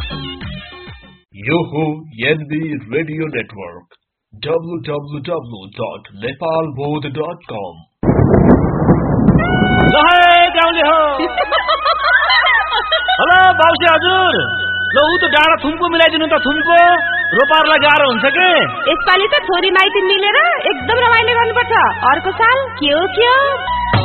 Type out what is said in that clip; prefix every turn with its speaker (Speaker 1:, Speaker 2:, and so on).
Speaker 1: यो हो NB radio network www.nepalbodh.com।
Speaker 2: गाउँले हो हेलो बाउसी हजुर, ल उ त डाँडा थुम्को मिलाइदिनु त, थुम्को रोपारलाई गाह्रो हुन्छ के।
Speaker 3: यसपालि त छोरी माइती मिलेर एकदम रमाइलो गर्नुपर्छ। अर्को साल के हो